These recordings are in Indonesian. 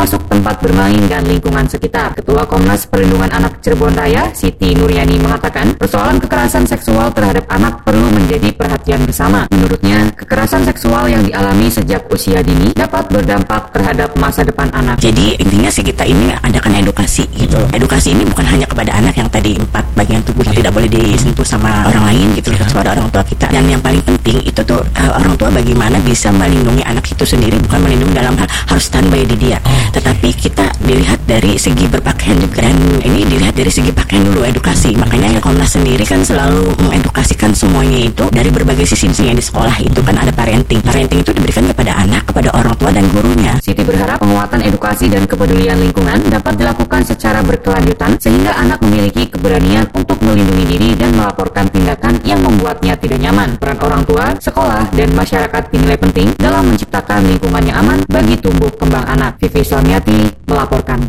termasuk tempat bermain dan lingkungan sekitar. Ketua Komnas Perlindungan Anak Cirebon Raya, Siti Nuryani, mengatakan persoalan kekerasan seksual terhadap anak perlu menjadi perhatian bersama. Menurutnya, kekerasan seksual yang dialami sejak usia dini dapat berdampak terhadap masa depan anak. Jadi intinya sih kita ini adakan edukasi gitu. Edukasi ini bukan hanya kepada anak yang tadi 4 bagian tubuh yang tidak boleh disentuh sama orang lain gitu, kepada orang tua kita. Dan yang paling penting itu tuh orang tua bagaimana bisa melindungi anak itu sendiri, bukan melindungi dalam hal harus standby di dia, tetapi kita dilihat dari segi berpakaian juga, dan ini dilihat dari segi pakaian dulu, edukasi. Makanya Komnas sendiri kan selalu mengedukasikan semuanya itu dari berbagai sisi. Yang di sekolah itu kan ada parenting itu diberikan kepada anak, kepada orang tua dan gurunya. Siti berharap penguatan edukasi dan kepedulian lingkungan dapat dilakukan secara berkelanjutan sehingga anak memiliki keberanian untuk melindungi diri dan melaporkan tindakan yang membuatnya tidak nyaman. Peran orang tua, sekolah, dan masyarakat dinilai penting dalam menciptakan lingkungan yang aman bagi tumbuh kembang anak. Vivi Suamiati melaporkan.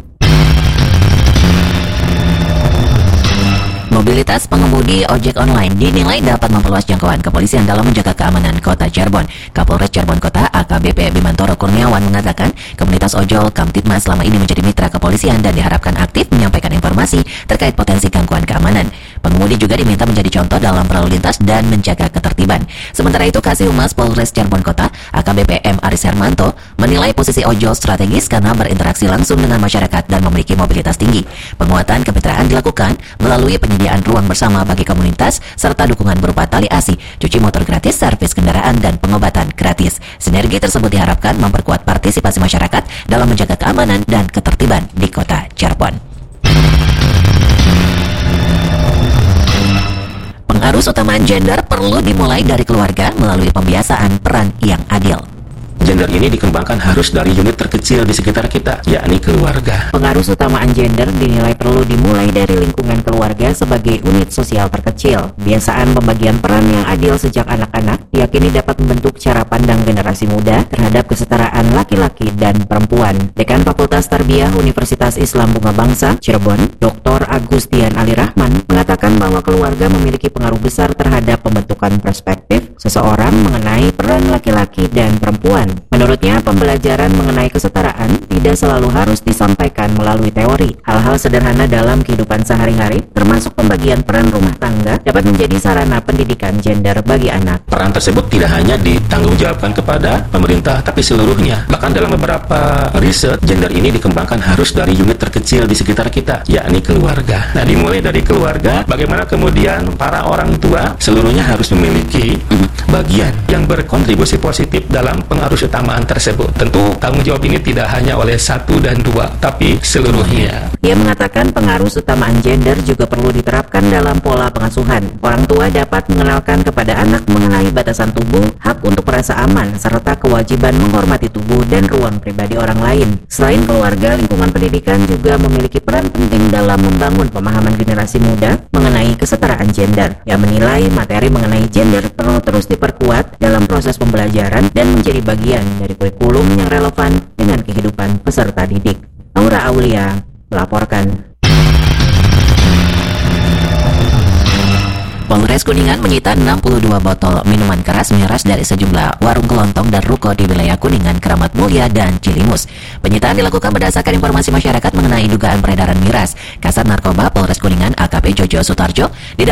Mobilitas pengemudi ojek online dinilai dapat memperluas jangkauan kepolisian dalam menjaga keamanan kota Cirebon. Kapolres Cirebon Kota AKBP Bimantoro Kurniawan mengatakan komunitas ojol Kamtibmas selama ini menjadi mitra kepolisian dan diharapkan aktif menyampaikan informasi terkait potensi gangguan keamanan. Pengemudi juga diminta menjadi contoh dalam berlalu lintas dan menjaga ketertiban. Sementara itu, Kasih Humas Polres Cirebon Kota AKBP M. Aris Hermanto menilai posisi ojol strategis karena berinteraksi langsung dengan masyarakat dan memiliki mobilitas tinggi. Penguatan kemitraan dilakukan melalui penyediaan ruang bersama bagi komunitas serta dukungan berupa tali asi, cuci motor gratis, servis kendaraan, dan pengobatan gratis. Sinergi tersebut diharapkan memperkuat partisipasi masyarakat dalam menjaga keamanan dan ketertiban di kota Cirebon. Pengarus utamaan gender perlu dimulai dari keluarga melalui pembiasaan peran yang adil. Gender ini dikembangkan harus dari unit terkecil di sekitar kita, yakni keluarga. Pengarus utamaan gender dinilai perlu dimulai dari lingkungan keluarga sebagai unit sosial terkecil. Biasaan pembagian peran yang adil sejak anak-anak diyakini dapat membentuk cara pandang generasi muda terhadap kesetaraan laki-laki dan perempuan. Dekan Fakultas Tarbiyah Universitas Islam Bunga Bangsa, Cirebon, Dr. Agustian Ali Rahman, mengatakan bahwa keluarga memiliki pengaruh besar terhadap pembentukan perspektif seseorang mengenai peran laki-laki dan perempuan. Menurutnya, pembelajaran mengenai kesetaraan tidak selalu harus disampaikan melalui teori. Hal-hal sederhana dalam kehidupan sehari-hari, termasuk pembagian peran rumah tangga, dapat menjadi sarana pendidikan gender bagi anak. Peran tersebut tidak hanya ditanggungjawabkan kepada pemerintah, tapi seluruhnya. Bahkan dalam beberapa riset, gender ini dikembangkan harus dari unit terkecil di sekitar kita, yakni keluarga. Nah, dimulai dari keluarga, bagaimana kemudian para orang tua seluruhnya harus memiliki bagian yang berkontribusi positif dalam pengaruh utamaan tersebut. Tentu tanggung jawab ini tidak hanya oleh 1 dan 2, tapi seluruhnya. Dia mengatakan pengaruh utamaan gender juga perlu diterapkan dalam pola pengasuhan. Orang tua dapat mengenalkan kepada anak mengenai batasan tubuh, hak untuk merasa aman, serta kewajiban menghormati tubuh dan ruang pribadi orang lain. Selain keluarga, lingkungan pendidikan juga memiliki peran penting dalam membangun pemahaman generasi muda mengenai kesetaraan gender. Yang menilai materi mengenai gender perlu terus diperkuat dalam proses pembelajaran dan menjadi bagian dari kurikulum yang relevan dengan kehidupan peserta didik. Aura Aulia melaporkan. Polres Kuningan menyita 62 botol minuman keras miras dari sejumlah warung kelontong dan ruko di wilayah Kuningan, Keramat Mulia, dan Cilimus. Penyitaan dilakukan berdasarkan informasi masyarakat mengenai dugaan peredaran miras. Kasat Narkoba Polres Kuningan AKP Jojo Sutarjo